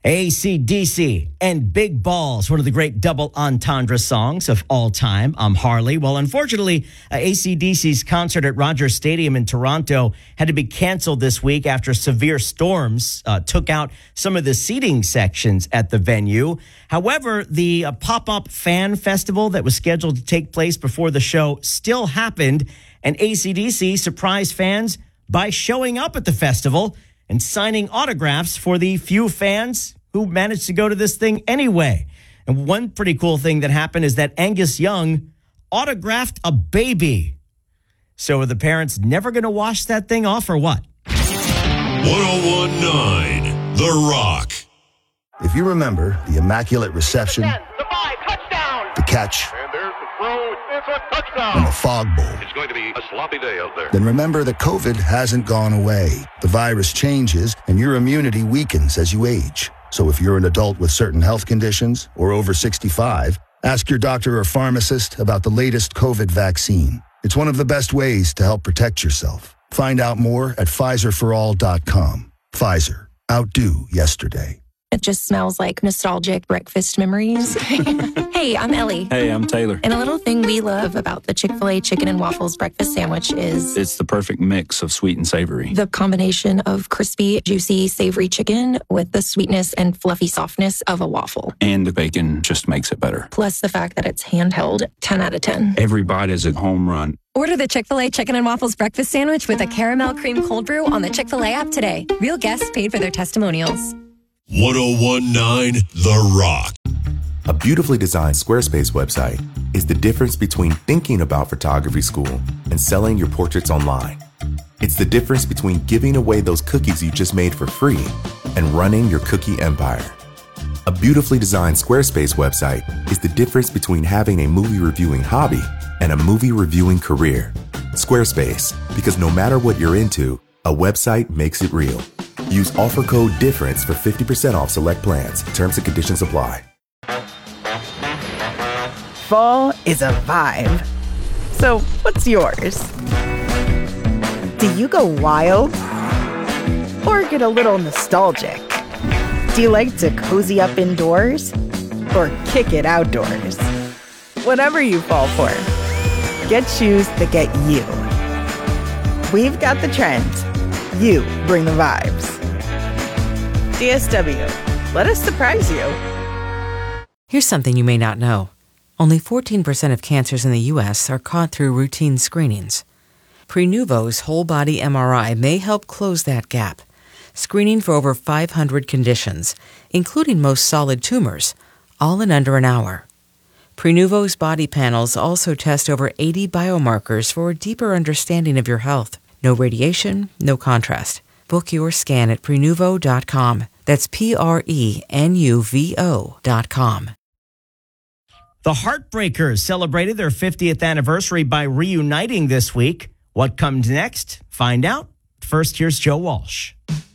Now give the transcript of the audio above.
AC/DC and Big Balls, one of the great double entendre songs of all time. I'm Harley. Well, unfortunately, AC/DC's concert at Rogers Stadium in Toronto had to be canceled this week after severe storms took out some of the seating sections at the venue. However, the pop-up fan festival that was scheduled to take place before the show still happened, and AC/DC surprised fans by showing up at the festival and signing autographs for the few fans who managed to go to this thing anyway. And one pretty cool thing that happened is that Angus Young autographed a baby. So are the parents never going to wash that thing off or what? 101.9 The Rock. If you remember the immaculate reception, the 5, touchdown, the catch, and there's the throw, it's a touchdown. and the fog bowl, It's going to be a sloppy day out there. then remember that COVID hasn't gone away. The virus changes and your immunity weakens as you age. So if you're an adult with certain health conditions or over 65, ask your doctor or pharmacist about the latest COVID vaccine. It's one of the best ways to help protect yourself. Find out more at PfizerForAll.com. Pfizer. Outdo yesterday. It just smells like nostalgic breakfast memories. Hey, I'm Ellie. Hey, I'm Taylor. And a little thing we love about the Chick-fil-A chicken and waffles breakfast sandwich is It's the perfect mix of sweet and savory. the combination of crispy, juicy, savory chicken with the sweetness and fluffy softness of a waffle. And the bacon just makes it better. Plus the fact that it's handheld, 10 out of 10. Every bite is a home run. Order the Chick-fil-A Chicken and Waffles Breakfast Sandwich with a caramel cream cold brew on the Chick-fil-A app today. Real guests paid for their testimonials. 101.9 The Rock. A beautifully designed Squarespace website is the difference between thinking about photography school and selling your portraits online. It's the difference between giving away those cookies you just made for free and running your cookie empire. A beautifully designed Squarespace website is the difference between having a movie reviewing hobby and a movie reviewing career. Squarespace, because no matter what you're into, a website makes it real. Use offer code DIFFERENCE for 50% off select plans. Terms and conditions apply. Fall is a vibe. So, what's yours? Do you go wild? Or get a little nostalgic? Do you like to cozy up indoors? Or kick it outdoors? Whatever you fall for, get shoes that get you. We've got the trends. You bring the vibes. DSW, let us surprise you. Here's something you may not know. Only 14% of cancers in the U.S. are caught through routine screenings. Prenuvo's whole-body MRI may help close that gap, screening for over 500 conditions, including most solid tumors, all in under an hour. Prenuvo's body panels also test over 80 biomarkers for a deeper understanding of your health. No radiation, no contrast. Book your scan at Prenuvo.com. That's Prenuvo.com. The Heartbreakers celebrated their 50th anniversary by reuniting this week. What comes next? Find out. First, here's Joe Walsh.